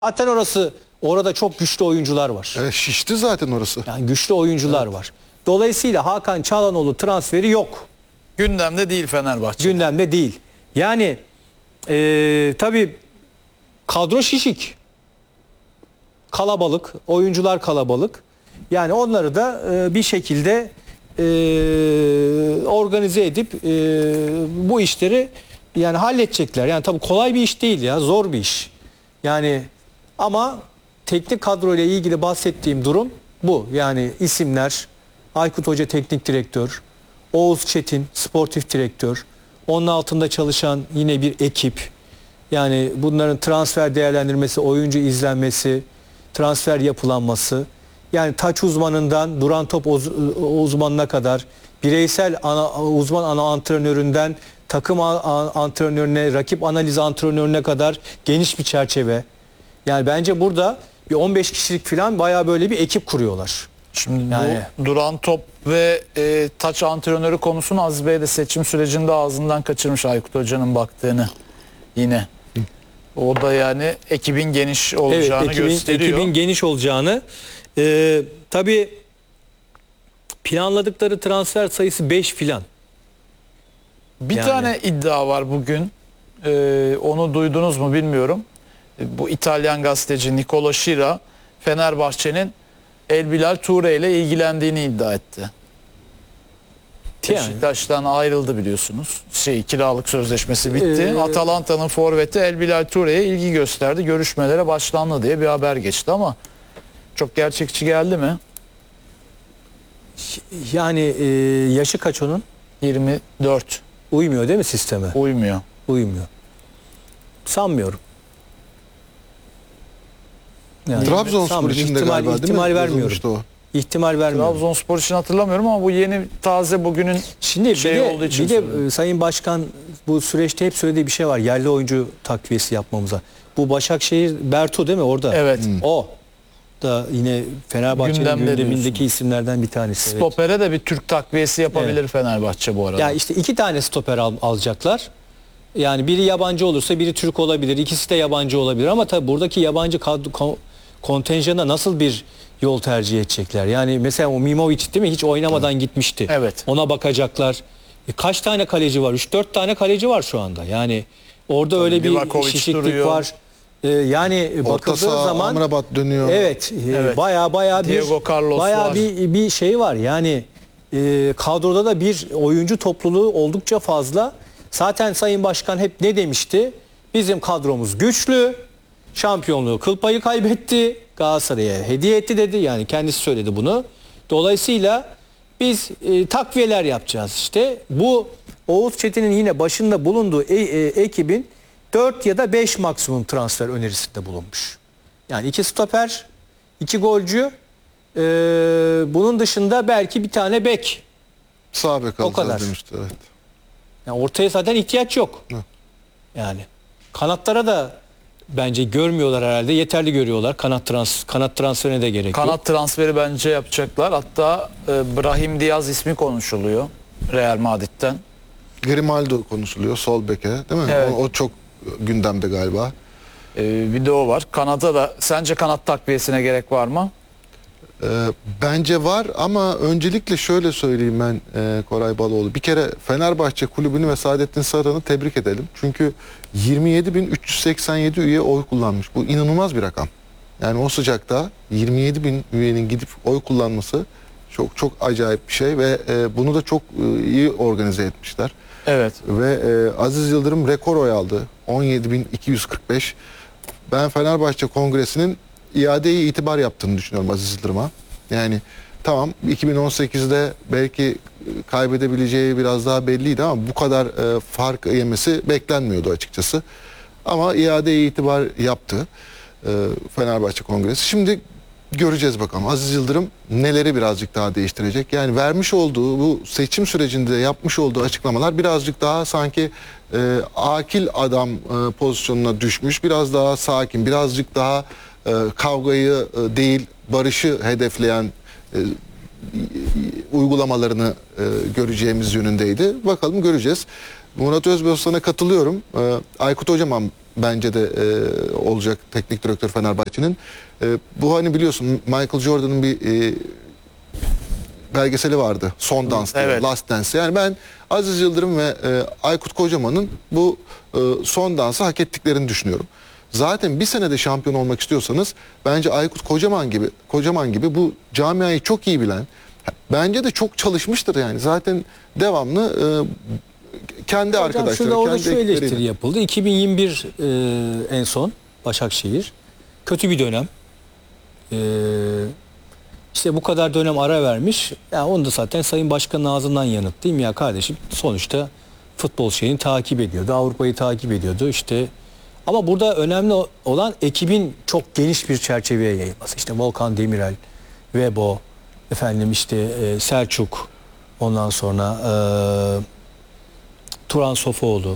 Zaten orada çok güçlü oyuncular var. Şişti zaten orası. Yani güçlü oyuncular var. Dolayısıyla Hakan Çalhanoğlu transferi yok. Gündemde değil Fenerbahçe. Gündemde değil. Yani tabii kadro şişik. Kalabalık. Oyuncular kalabalık. Yani onları da bir şekilde organize edip bu işleri yani halledecekler. Yani tabii kolay bir iş değil ya. Zor bir iş. Yani ama teknik kadro ile ilgili bahsettiğim durum bu. Yani isimler Aykut Hoca teknik direktör, Oğuz Çetin sportif direktör, onun altında çalışan yine bir ekip. Yani bunların transfer değerlendirmesi, oyuncu izlenmesi, transfer yapılanması. Yani taç uzmanından duran top uzmanına kadar bireysel uzman ana antrenöründen takım antrenörüne, rakip analiz antrenörüne kadar geniş bir çerçeve. Yani bence burada bir 15 kişilik falan bayağı böyle bir ekip kuruyorlar. Şimdi Yani bu duran top ve taç antrenörü konusunu Aziz Bey de seçim sürecinde ağzından kaçırmış Aykut Hoca'nın baktığını yine. O da yani ekibin geniş olacağını gösteriyor. Ekibin geniş olacağını. Tabii planladıkları transfer sayısı 5 filan. Bir Yani. tane iddia var bugün. Onu duydunuz mu bilmiyorum. Bu İtalyan gazeteci Nicola Schira Fenerbahçe'nin Elbilal Toure ile ilgilendiğini iddia etti. Yani. Beşiktaş'tan ayrıldı biliyorsunuz. Kiralık sözleşmesi bitti. Atalanta'nın forveti Elbilal Toure'ye ilgi gösterdi. Görüşmelere başlandı diye bir haber geçti ama çok gerçekçi geldi mi? Yani yaşı kaç onun? 24. Uymuyor değil mi sisteme? Uymuyor. Uymuyor. Sanmıyorum. Yani Trabzonspor için de galiba değil mi? İhtimal vermiyorum. O. İhtimal vermiyorum. Trabzonspor için hatırlamıyorum ama bu yeni taze bugünün Şimdi olduğu için bir de Sayın Başkan bu süreçte hep söylediği bir şey var. Yerli oyuncu takviyesi yapmamıza. Bu Başakşehir Bertu değil mi orada? Evet. O da yine Fenerbahçe'nin gündemindeki isimlerden bir tanesi. Stopere de bir Türk takviyesi yapabilir Fenerbahçe bu arada. Ya işte 2 tane stoper alacaklar. Yani biri yabancı olursa biri Türk olabilir. İkisi de yabancı olabilir ama tabii buradaki yabancı kontenjana nasıl bir yol tercih edecekler? Yani mesela o Mimovic değil mi? Hiç oynamadan gitmişti. Evet. Ona bakacaklar. Kaç tane kaleci var? 3-4 tane kaleci var şu anda. Yani orada tabii öyle bir şişiklik duruyor. Var. Yani bakıldığı zaman Amrabat dönüyor. Evet. Bayağı bir şey var. Yani kadroda da bir oyuncu topluluğu oldukça fazla. Zaten Sayın Başkan hep ne demişti? Bizim kadromuz güçlü. Şampiyonluğu kıl payı kaybetti. Galatasaray'a hediye etti dedi. Yani kendisi söyledi bunu. Dolayısıyla biz takviyeler yapacağız işte. Bu Oğuz Çetin'in yine başında bulunduğu ekibin 4 ya da 5 maksimum transfer önerisinde bulunmuş. Yani 2 stoper, 2 golcü, bunun dışında belki bir tane bek. Sağ bek o kadar. Demişti, evet. Yani ortaya zaten ihtiyaç yok. Hı. Yani kanatlara da bence görmüyorlar herhalde. Yeterli görüyorlar. Kanat transferine de gerek yok. Kanat transferi bence yapacaklar. Hatta Brahim Diaz ismi konuşuluyor Real Madrid'den. Grimaldo konuşuluyor sol beke değil mi? Evet. O çok gündemde galiba. Bir de o var. Kanada da sence kanat takviyesine gerek var mı? Bence var ama öncelikle şöyle söyleyeyim ben Koray Baloğlu. Bir kere Fenerbahçe kulübünü ve Saadettin Saran'ı tebrik edelim. Çünkü 27.387 üye oy kullanmış. Bu inanılmaz bir rakam. Yani o sıcakta 27.000 üyenin gidip oy kullanması çok çok acayip bir şey ve bunu da çok iyi organize etmişler. Evet. Ve Aziz Yıldırım rekor oy aldı. 17.245. Ben Fenerbahçe Kongresi'nin iadeye itibar yaptığını düşünüyorum Aziz Yıldırım'a. Yani tamam 2018'de belki kaybedebileceği biraz daha belliydi ama bu kadar fark yemesi beklenmiyordu açıkçası. Ama iadeye itibar yaptı Fenerbahçe Kongresi. Şimdi göreceğiz bakalım Aziz Yıldırım neleri birazcık daha değiştirecek. Yani vermiş olduğu bu seçim sürecinde yapmış olduğu açıklamalar birazcık daha sanki akil adam pozisyonuna düşmüş. Biraz daha sakin, birazcık daha kavgayı değil barışı hedefleyen uygulamalarını göreceğimiz yönündeydi. Bakalım göreceğiz. Murat Özbostan'a katılıyorum. Aykut Hocam bence de olacak teknik direktör Fenerbahçe'nin. Bu hani biliyorsun Michael Jordan'ın bir belgeseli vardı. Son Dans diye, Evet. Last Dance. Yani ben Aziz Yıldırım ve Aykut Kocaman'ın bu son dansı hak ettiklerini düşünüyorum. Zaten bir senede şampiyon olmak istiyorsanız bence Aykut Kocaman gibi bu camiayı çok iyi bilen, bence de çok çalışmıştır yani. Zaten devamlı kendi Hocam arkadaşları, orada kendi şu eleştiri ekipleriyle. yapıldı. 2021 en son Başakşehir. Kötü bir dönem. İşte bu kadar dönem ara vermiş. Yani onu da zaten Sayın Başkan'ın ağzından yanıt değil mi ya kardeşim? Sonuçta futbol şeyini takip ediyordu. Avrupa'yı takip ediyordu. İşte ama burada önemli olan ekibin çok geniş bir çerçeveye yayılması. İşte Volkan Demirel, Vebo, efendim işte Selçuk, ondan sonra Turan Sofuoğlu,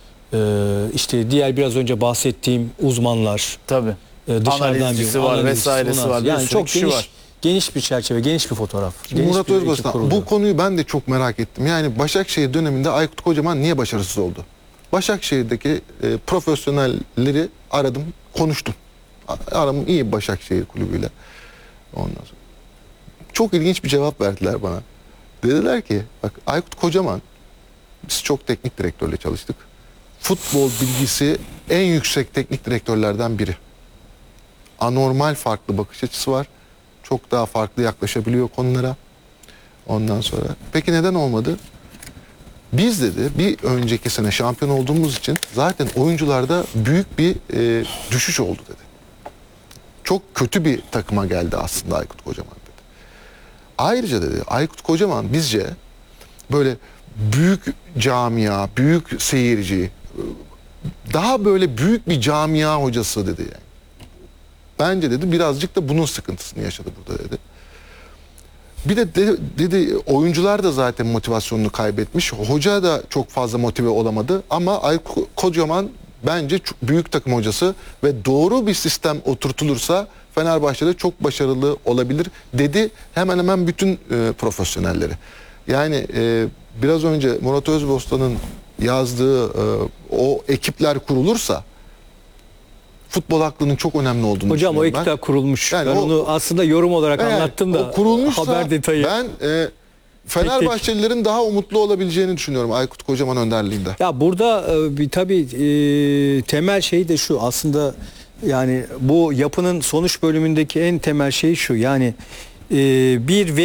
işte diğer biraz önce bahsettiğim uzmanlar, Tabii. dışarıdan Analizcisi bir var, analizcisi, vesairesi ondan var. sonra. Bir Yani sürü çok kişi geniş, var. geniş bir çerçeve, geniş bir fotoğraf. Geniş Murat bir ekip Özbastan, kuruluyor. bu konuyu ben de çok merak ettim. Yani Başakşehir döneminde Aykut Kocaman niye başarısız oldu? Başakşehir'deki profesyonelleri aradım, konuştum. Aram iyi Başakşehir kulübüyle. Ondan sonra çok ilginç bir cevap verdiler bana. Dediler ki bak Aykut Kocaman, biz çok teknik direktörle çalıştık. Futbol bilgisi en yüksek teknik direktörlerden biri. Anormal farklı bakış açısı var. Çok daha farklı yaklaşabiliyor konulara. Ondan sonra peki neden olmadı? Biz dedi bir önceki sene şampiyon olduğumuz için zaten oyuncularda büyük bir düşüş oldu dedi. Çok kötü bir takıma geldi aslında Aykut Kocaman dedi. Ayrıca dedi Aykut Kocaman bizce böyle büyük camia, büyük seyirci, daha böyle büyük bir camia hocası dedi yani. Bence dedi birazcık da bunun sıkıntısını yaşadı burada dedi. Bir de dedi oyuncular da zaten motivasyonunu kaybetmiş. Hoca da çok fazla motive olamadı ama Aykut Kocaman bence çok büyük takım hocası ve doğru bir sistem oturtulursa Fenerbahçe'de çok başarılı olabilir dedi hemen hemen bütün profesyonelleri. Yani biraz önce Murat Özbostan'ın yazdığı o ekipler kurulursa futbol aklının çok önemli olduğunu Hocam o düşünüyorum ben. ekipler kurulmuş. Yani ben onu aslında yorum olarak Yani anlattım da o kurulmuşsa haber detayı. ben Fenerbahçelilerin daha umutlu olabileceğini düşünüyorum Aykut Kocaman önderliğinde. Ya burada bir tabii temel şey de şu aslında, yani bu yapının sonuç bölümündeki en temel şey şu, yani bir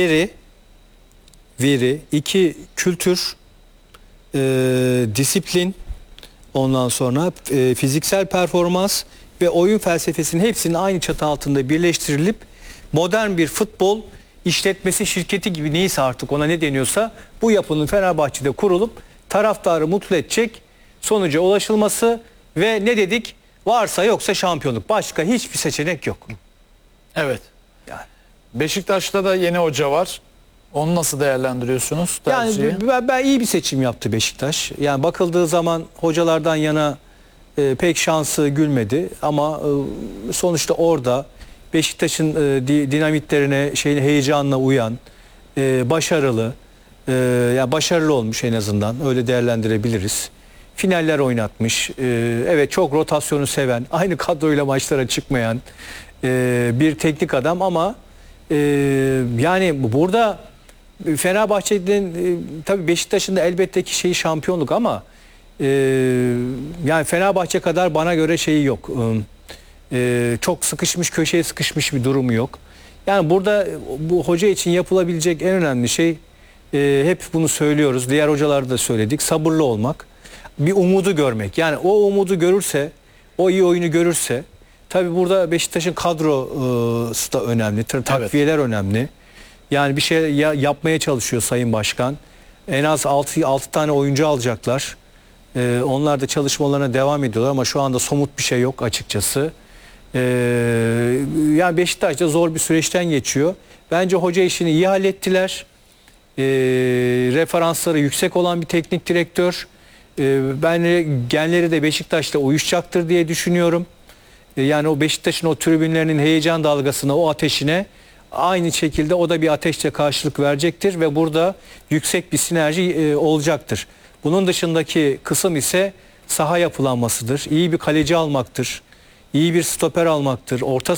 veri, iki kültür, disiplin, ondan sonra fiziksel performans ve oyun felsefesinin hepsinin aynı çatı altında birleştirilip modern bir futbol işletmesi şirketi gibi neyse artık ona ne deniyorsa bu yapının Fenerbahçe'de kurulup taraftarı mutlu edecek sonuca ulaşılması ve ne dedik? Varsa yoksa şampiyonluk. Başka hiçbir seçenek yok. Evet. Yani. Beşiktaş'ta da yeni hoca var. Onu nasıl değerlendiriyorsunuz? Tercihi? Yani ben iyi bir seçim yaptı Beşiktaş. Yani bakıldığı zaman hocalardan yana pek şansı gülmedi ama sonuçta orada Beşiktaş'ın dinamitlerine, heyecanla uyan, başarılı, yani başarılı olmuş en azından, öyle değerlendirebiliriz. Finaller oynatmış, evet çok rotasyonu seven, aynı kadroyla maçlara çıkmayan bir teknik adam ama yani burada Fenerbahçe'nin tabii Beşiktaş'ın da elbette ki şeyi şampiyonluk ama yani Fenerbahçe kadar bana göre şeyi yok. Çok sıkışmış, köşeye sıkışmış bir durumu yok. Yani burada bu hoca için yapılabilecek en önemli şey, hep bunu söylüyoruz, diğer hocalarda da söyledik, sabırlı olmak, bir umudu görmek. Yani o umudu görürse, o iyi oyunu görürse, tabii burada Beşiktaş'ın kadrosu da önemli, takviyeler önemli. Yani bir şey yapmaya çalışıyor Sayın Başkan. En az 6 tane oyuncu alacaklar. Onlar da çalışmalarına devam ediyorlar ama şu anda somut bir şey yok açıkçası. Yani Beşiktaş da zor bir süreçten geçiyor. Bence hoca işini iyi hallettiler. Referansları yüksek olan bir teknik direktör. Ben genleri de Beşiktaş'ta uyuşacaktır diye düşünüyorum. Yani o Beşiktaş'ın o tribünlerinin heyecan dalgasına, o ateşine aynı şekilde o da bir ateşle karşılık verecektir ve burada yüksek bir sinerji olacaktır. Bunun dışındaki kısım ise saha yapılanmasıdır. İyi bir kaleci almaktır. İyi bir stoper almaktır. Orta